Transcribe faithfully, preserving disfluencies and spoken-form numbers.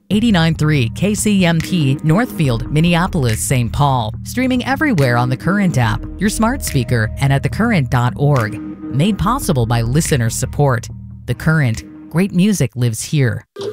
eighty-nine point three K C M P, Northfield, Minneapolis, Saint Paul. Streaming everywhere on the Current app, your smart speaker, and at the current dot org. Made possible by listener support. The Current. Great music lives here.